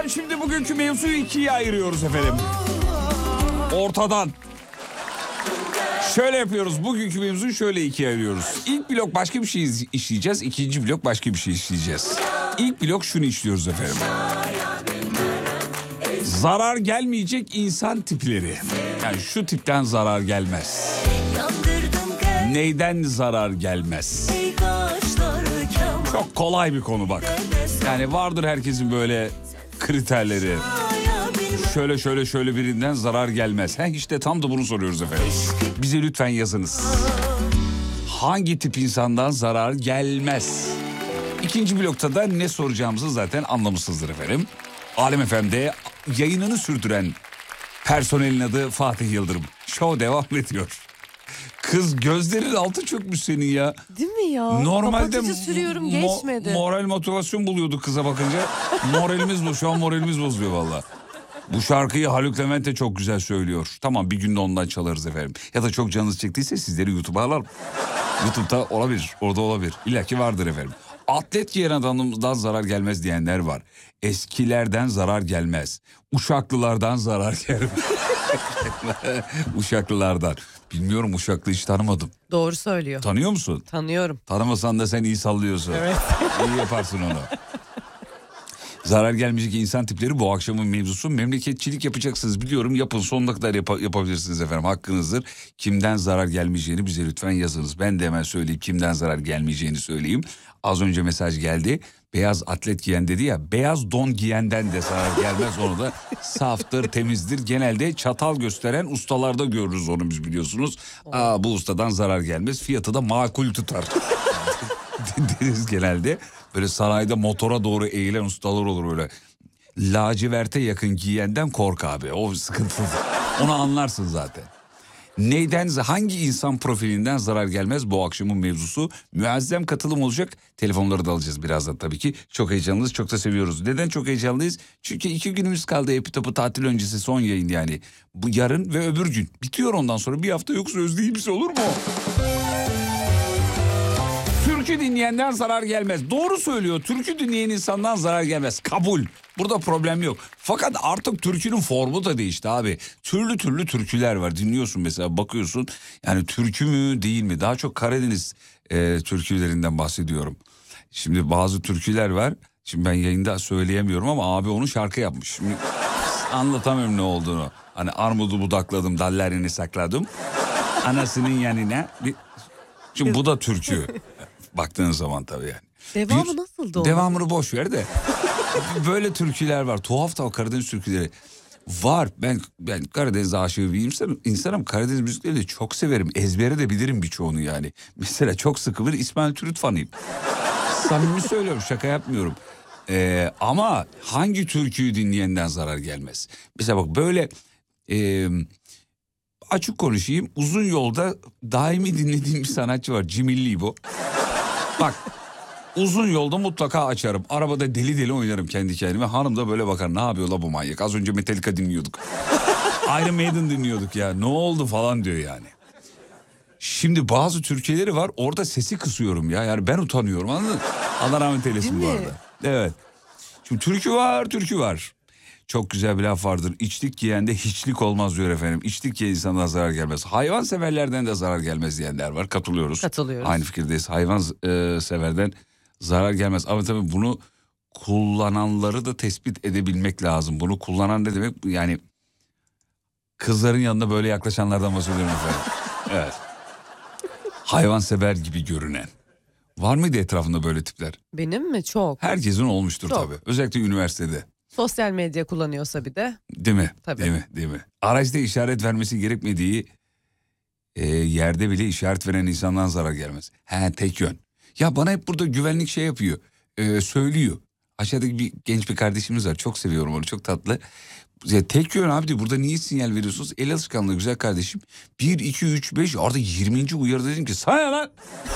hemen şimdi bugünkü mevzuyu ikiye ayırıyoruz efendim. Ortadan. Şöyle yapıyoruz. Bugünkü mevzuyu şöyle ikiye ayırıyoruz. İlk blok başka bir şey işleyeceğiz. İkinci blok başka bir şey işleyeceğiz. İlk blok şunu işliyoruz efendim. Zarar gelmeyecek insan tipleri. Yani şu tipten zarar gelmez. Neyden zarar gelmez? Çok kolay bir konu bak. Yani vardır herkesin böyle kriterleri. Şöyle birinden zarar gelmez. İşte tam da bunu soruyoruz efendim. Bize lütfen yazınız. Hangi tip insandan zarar gelmez? İkinci blokta da ne soracağımızı zaten anlamışsınızdır efendim. Alem FM'de yayınını sürdüren personelin adı Fatih Yıldırım. Show devam ediyor. Kız gözlerin altı çökmüş senin ya. Değil mi ya? Normalde kapatıcı sürüyorum geçmedi. Moral motivasyon buluyorduk kıza bakınca. Şu an moralimiz bozuluyor valla. Bu şarkıyı Haluk Levent çok güzel söylüyor. Tamam, bir gün de ondan çalarız efendim. Ya da çok canınız çektiyse sizleri YouTube'a alalım. YouTube'da olabilir, orada olabilir. İlla ki vardır efendim. Atlet giyen adamdan zarar gelmez diyenler var. Eskilerden zarar gelmez. Uşaklılardan zarar gelmez. Uşaklılardan. Bilmiyorum, Uşaklı hiç tanımadım. Doğru söylüyor. Tanıyor musun? Tanıyorum. Tanımasan da sen iyi sallıyorsun. Evet. İyi yaparsın onu. Zarar gelmeyecek insan tipleri bu akşamın mevzusu. Memleketçilik yapacaksınız biliyorum. Yapın, sonuna kadar yapabilirsiniz efendim. Hakkınızdır. Kimden zarar gelmeyeceğini bize lütfen yazınız. Ben de hemen söyleyeyim, kimden zarar gelmeyeceğini söyleyeyim. Az önce mesaj geldi. Beyaz atlet giyen dedi ya. Beyaz don giyenden de zarar gelmez. Onu da saftır, temizdir. Genelde çatal gösteren ustalarda görürüz onu biz, biliyorsunuz. Bu ustadan zarar gelmez. Fiyatı da makul tutar. Deriz genelde. Böyle sanayide motora doğru eğilen ustalar olur böyle. Laciverte yakın giyenden kork abi. O sıkıntılı. Onu anlarsın zaten. Neyden, hangi insan profilinden zarar gelmez bu akşamın mevzusu. Müazzem katılım olacak. Telefonları da alacağız birazdan tabii ki. Çok heyecanlıyız, çok da seviyoruz. Neden çok heyecanlıyız? Çünkü 2 günümüz kaldı. Epitop'u tatil öncesi son yayın yani. Bu yarın ve öbür gün. Bitiyor ondan sonra, bir hafta yoksa özleyimiz olur mu? Türkü dinleyenden zarar gelmez. Doğru söylüyor. Türkü dinleyen insandan zarar gelmez. Kabul. Burada problem yok. Fakat artık türkünün formu da değişti abi. Türlü türlü türküler var. Dinliyorsun mesela, bakıyorsun. Yani türkü mü değil mi? Daha çok Karadeniz türkülerinden bahsediyorum. Şimdi bazı türküler var. Şimdi ben yayında söyleyemiyorum ama abi onu şarkı yapmış. Şimdi anlatamıyorum ne olduğunu. Hani armudu budakladım, dallarını sakladım. Anasının yanına. Şimdi bu da türkü. Baktığın zaman tabii yani. Devamı nasıldı o? Devamını boş ver de. Böyle türküler var. Tuhaf da o Karadeniz türküleri var. Ben Karadeniz aşığı bir insanım. Karadeniz müzikleri de çok severim. Ezbere de bilirim birçoğunu yani. Mesela çok sıkı bir İsmail Türüt fanıyım. Samimi söylüyorum, şaka yapmıyorum. Ama hangi türküyü dinleyenden zarar gelmez? Mesela bak böyle... açık konuşayım, uzun yolda daimi dinlediğim bir sanatçı var. Cimilli bu. Bak, uzun yolda mutlaka açarım. Arabada deli deli oynarım kendi kendime. Hanım da böyle bakar, ne yapıyor la bu manyak? Az önce Metallica dinliyorduk. Iron Maiden dinliyorduk ya. Ne oldu falan diyor yani. Şimdi bazı türküleri var, orada sesi kısıyorum ya. Yani ben utanıyorum, anladın mı? Allah rahmet eylesin bu arada. Evet. Şimdi türkü var. Çok güzel bir laf vardır. İçlik giyende hiçlik olmaz diyor efendim. İçlik giyen insandan zarar gelmez. Hayvan severlerden de zarar gelmez diyenler var. Katılıyoruz. Aynı fikirdeyiz. Hayvan severden zarar gelmez. Ama tabii bunu kullananları da tespit edebilmek lazım. Bunu kullanan ne demek? Yani kızların yanında böyle yaklaşanlardan bahsediyorum efendim. Evet. Hayvan sever gibi görünen. Var mıydı etrafında böyle tipler? Benim mi? Çok. Herkesin olmuştur çok. Tabii. Özellikle üniversitede. Sosyal medya kullanıyorsa bir de. Değil mi? Tabii. Değil mi? Araçta işaret vermesi gerekmediği yerde bile işaret veren insandan zarar gelmez. Tek yön. Ya bana hep burada güvenlik şey yapıyor. Söylüyor. Aşağıdaki genç bir kardeşimiz var. Çok seviyorum onu. Çok tatlı. Tek yön abi diyor. Burada niye sinyal veriyorsunuz? El alışkanlığı güzel kardeşim. 1, 2, 3, 5. Orada 20. uyarı dedim ki sana lan.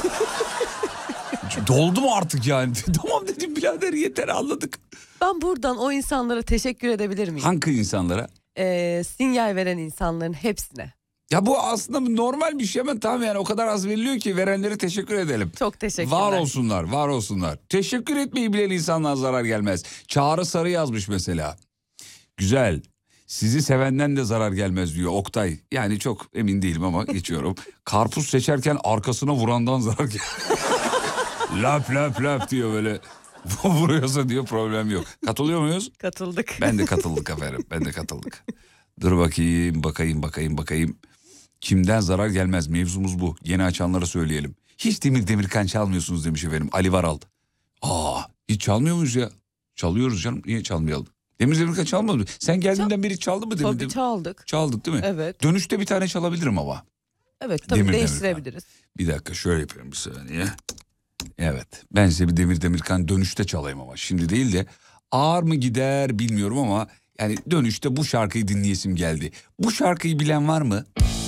Doldu mu artık yani? Tamam dedim birader, yeter, anladık. Ben buradan o insanlara teşekkür edebilir miyim? Hangi insanlara? Sinyal veren insanların hepsine. Ya bu aslında normal bir şey ama tamam yani o kadar az veriliyor ki verenlere teşekkür edelim. Çok teşekkürler. Var olsunlar, var olsunlar. Teşekkür etmeyi bilen insandan zarar gelmez. Çağrı Sarı yazmış mesela. Güzel. Sizi sevenden de zarar gelmez diyor Oktay. Yani çok emin değilim ama geçiyorum. Karpuz seçerken arkasına vurandan zarar gelmez. Lap lap lap diyor böyle. Vuruyorsa diyor problem yok. Katılıyor muyuz? Katıldık. Ben de katıldık efendim. Ben de katıldık. Dur bakayım. Kimden zarar gelmez, mevzumuz bu. Yeni açanlara söyleyelim. Hiç Demir Demirkan çalmıyorsunuz demiş efendim Ali Varal. Hiç çalmıyor muyuz ya? Çalıyoruz canım, niye çalmayalım? Demir Demirkan çalmadı mı? Sen geldiğinden beri çaldı mı Demir? Tabii çaldık. Çaldık değil mi? Evet. Dönüşte bir tane çalabilirim ama. Evet tabii Demir değiştirebiliriz. Bir dakika şöyle yapıyorum bir saniye. Evet, ben size bir Demir Demirkan dönüşte çalayım ama. Şimdi değil de ağır mı gider bilmiyorum ama... Yani dönüşte bu şarkıyı dinleyesim geldi. Bu şarkıyı bilen var mı?